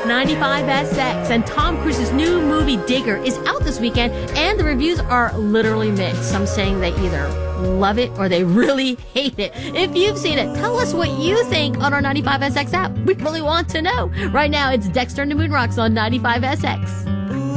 95SX, and Tom Cruise's new movie Digger is out this weekend, and the reviews are literally mixed. Some saying they either love it or they really hate it. If you've seen it, tell us what you think on our 95SX app. We really want to know. Right now, it's Dexter and the Moon Rocks on 95SX.